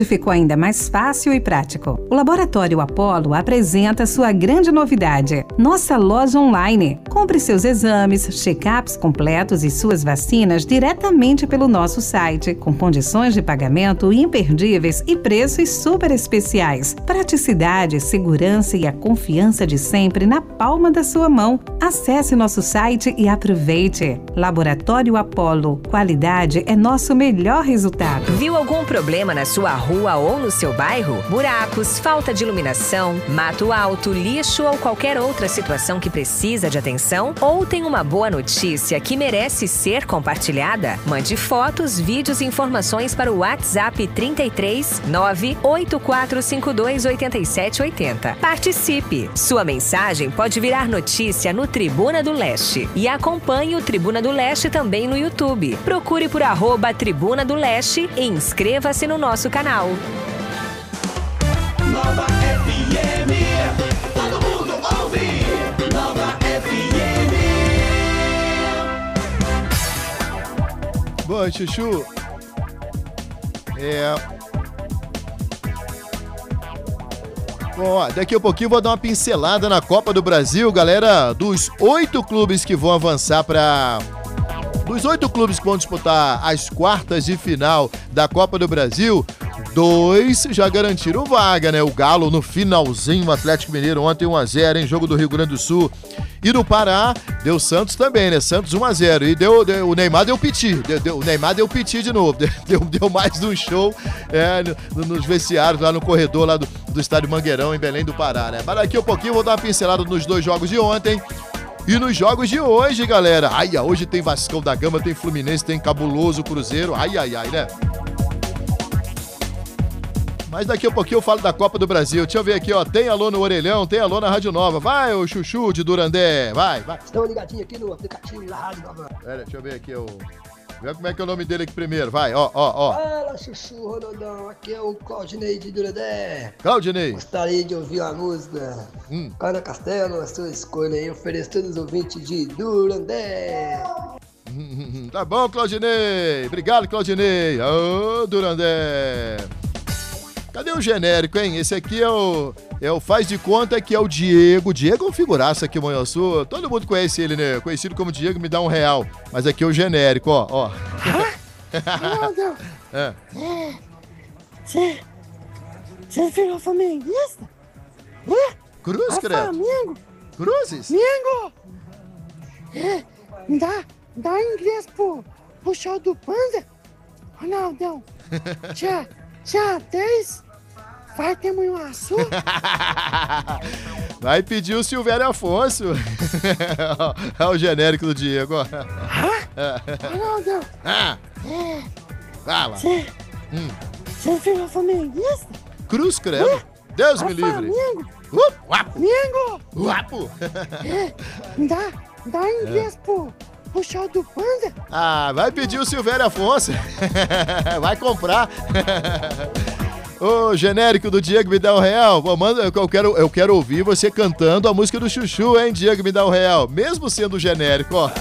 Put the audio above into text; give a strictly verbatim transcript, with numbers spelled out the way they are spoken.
Ficou ainda mais fácil e prático. O Laboratório Apollo apresenta sua grande novidade, nossa loja online. Compre seus exames, check-ups completos e suas vacinas diretamente pelo nosso site, com condições de pagamento imperdíveis e preços super especiais. Praticidade, segurança e a confiança de sempre na palma da sua mão. Acesse nosso site e aproveite. Laboratório Apollo. Qualidade é nosso melhor resultado. Viu algum problema na sua rua ou no seu bairro? Buracos, falta de iluminação, mato alto, lixo ou qualquer outra situação que precisa de atenção? Ou tem uma boa notícia que merece ser compartilhada? Mande fotos, vídeos e informações para o WhatsApp trinta e três, nove oito quatro cinco dois, oito sete oito zero. Participe! Sua mensagem pode virar notícia no Tribuna do Leste. E acompanhe o Tribuna do Leste também no YouTube. Procure por arroba Tribuna do Leste e inscreva-se no nosso canal. Nova F M, todo mundo ouve. Nova F M. Bom, Chuchu, é... Bom, ó, daqui a pouquinho eu vou dar uma pincelada na Copa do Brasil, galera, dos oito clubes que vão avançar para... Dos oito clubes que vão disputar as quartas de final da Copa do Brasil, dois já garantiram vaga, né? O Galo no finalzinho, o Atlético Mineiro ontem um a zero, em jogo do Rio Grande do Sul. E no Pará, deu Santos também, né? Santos um a zero. E deu, deu, o Neymar deu piti. Deu, deu, o Neymar deu piti de novo. Deu, deu mais um show é, no, nos vestiários, lá no corredor lá do, do estádio Mangueirão, em Belém do Pará, né? Mas daqui a pouquinho eu vou dar uma pincelada nos dois jogos de ontem. E nos jogos de hoje, galera. Ai, hoje tem Vascão da Gama, tem Fluminense, tem Cabuloso, Cruzeiro. Ai, ai, ai, né? Mas daqui a pouquinho eu falo da Copa do Brasil. Deixa eu ver aqui, ó. Tem alô no Orelhão, tem alô na Rádio Nova. Vai, ô Chuchu de Durandé. Vai, vai. Estão ligadinhos aqui no aplicativo da Rádio Nova. Pera, deixa eu ver aqui, ó. Vê como é que é o nome dele aqui primeiro. Vai, ó, ó, ó. Fala, Chuchu, Ronaldão. Aqui é o Claudinei de Durandé. Claudinei. Gostaria de ouvir a música Hum. Cana Castelo, a sua escolha aí. Ofereço todos os ouvintes de Durandé. Tá bom, Claudinei. Obrigado, Claudinei. Ô, Durandé. Cadê o genérico, hein? Esse aqui é o, é o faz de conta que é o Diego. Diego é um figuraço aqui em Manhuaçu. Todo mundo conhece ele, né? Conhecido como Diego, me dá um real. Mas aqui é o genérico, ó. ó. Ronaldo, é. Você você virou flamenguista? É? Cruz, Ah, credo. Flamengo? Cruzes? Flamengo! É, dá, dá inglês pro, pro show do Panda? Ronaldão, dia, dia dez, vai ter Manhuaçu? Vai pedir o Silvério Afonso. É o genérico do Diego, ó. Ronaldão, Ah, é, fala. você Hum. virou flamenguista? Cruz, credo. Deus Ah, me livre. Flamengo! Uh, uapo. Flamengo! Uapo. É, dá, dá inglês pro, pro show do Panda? Ah, vai pedir o Silvério Afonso. Vai comprar. Ô, genérico do Diego, me dá um real. Pô, manda, eu, quero, eu quero ouvir você cantando a música do Chuchu, hein, Diego, me dá um real. Mesmo sendo genérico, ó.